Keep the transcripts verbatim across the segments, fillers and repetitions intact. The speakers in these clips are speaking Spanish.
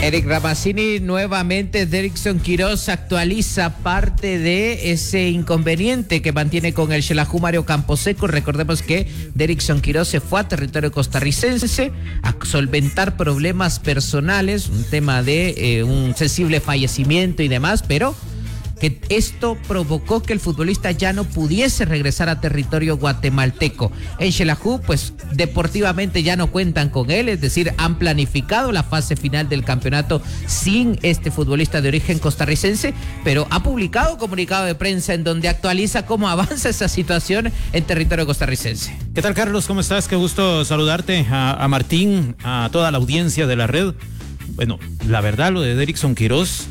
Eric Ramazzini, nuevamente Derrickson Quiroz actualiza parte de ese inconveniente que mantiene con el Xelajú Mario Camposeco. Recordemos que Derrickson Quiroz se fue a territorio costarricense a solventar problemas personales, un tema de eh, un sensible fallecimiento y demás, pero que esto provocó que el futbolista ya no pudiese regresar a territorio guatemalteco. En Xelajú, pues deportivamente ya no cuentan con él, es decir, han planificado la fase final del campeonato sin este futbolista de origen costarricense, pero ha publicado un comunicado de prensa en donde actualiza cómo avanza esa situación en territorio costarricense. ¿Qué tal, Carlos? ¿Cómo estás? Qué gusto saludarte, a, a Martín, a toda la audiencia de la red. Bueno, la verdad, lo de Derrickson Quiroz,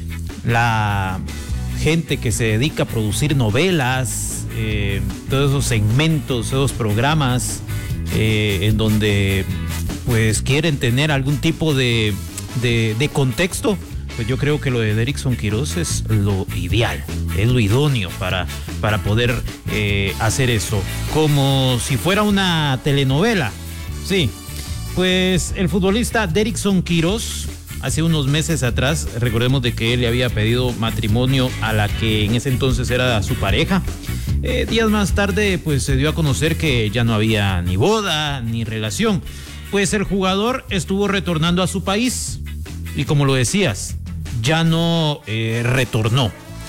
la gente que se dedica a producir novelas, eh, todos esos segmentos, esos programas eh, en donde pues quieren tener algún tipo de, de, de contexto, pues yo creo que lo de Derrickson Quiroz es lo ideal, es lo idóneo para, para poder eh, hacer eso, como si fuera una telenovela. Sí, pues el futbolista Derrickson Quiroz, hace unos meses atrás, recordemos de que él le había pedido matrimonio a la que en ese entonces era su pareja. Eh, días más tarde, pues se dio a conocer que ya no había ni boda ni relación. Pues el jugador estuvo retornando a su país y, como lo decías, ya no eh, retornó.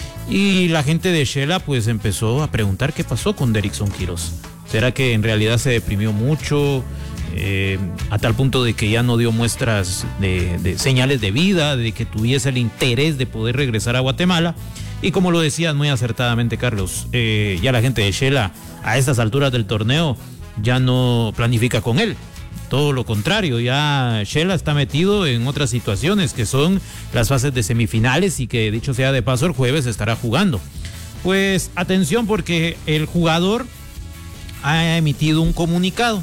Y la gente de Xela pues empezó a preguntar qué pasó con Derrickson Quiroz. ¿Será que en realidad se deprimió mucho? Eh, a tal punto de que ya no dio muestras de, de señales de vida, de que tuviese el interés de poder regresar a Guatemala. Y como lo decías muy acertadamente, Carlos, eh, ya la gente de Xela a estas alturas del torneo ya no planifica con él. Todo lo contrario, ya Xela está metido en otras situaciones que son las fases de semifinales y que, dicho sea de paso, el jueves estará jugando. Pues atención, porque el jugador ha emitido un comunicado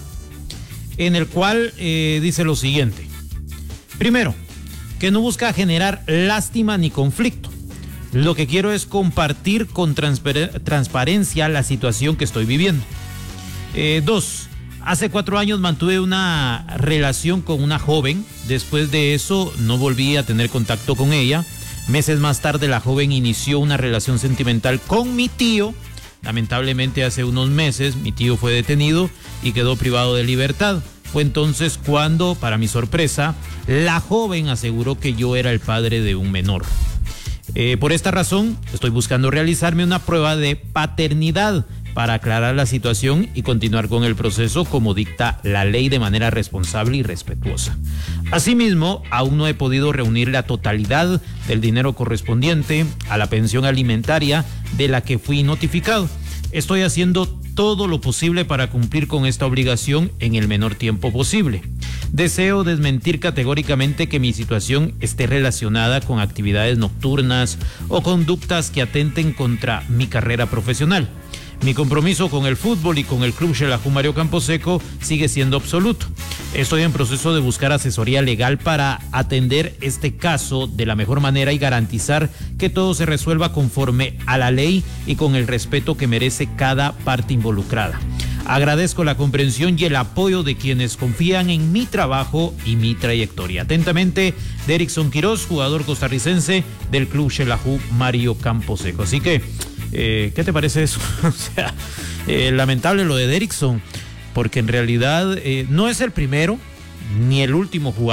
en el cual eh, dice lo siguiente. Primero, que no busca generar lástima ni conflicto. Lo que quiero es compartir con transpar- transparencia la situación que estoy viviendo. Eh, dos, hace cuatro años mantuve una relación con una joven. Después de eso no volví a tener contacto con ella. Meses más tarde la joven inició una relación sentimental con mi tío. Lamentablemente hace unos meses mi tío fue detenido y quedó privado de libertad. Fue entonces cuando, para mi sorpresa, la joven aseguró que yo era el padre de un menor. Eh, por esta razón, estoy buscando realizarme una prueba de paternidad para aclarar la situación y continuar con el proceso como dicta la ley de manera responsable y respetuosa. Asimismo, aún no he podido reunir la totalidad del dinero correspondiente a la pensión alimentaria de la que fui notificado. Estoy haciendo todo lo posible para cumplir con esta obligación en el menor tiempo posible. Deseo desmentir categóricamente que mi situación esté relacionada con actividades nocturnas o conductas que atenten contra mi carrera profesional. Mi compromiso con el fútbol y con el club Xelajú Mario Camposeco sigue siendo absoluto. Estoy en proceso de buscar asesoría legal para atender este caso de la mejor manera y garantizar que todo se resuelva conforme a la ley y con el respeto que merece cada parte involucrada. Agradezco la comprensión y el apoyo de quienes confían en mi trabajo y mi trayectoria. Atentamente, Derrickson Quiroz, jugador costarricense del club Xelajú Mario Camposeco. Así que, Eh, ¿qué te parece eso? O sea, eh, lamentable lo de Derrickson, porque en realidad eh, no es el primero ni el último jugador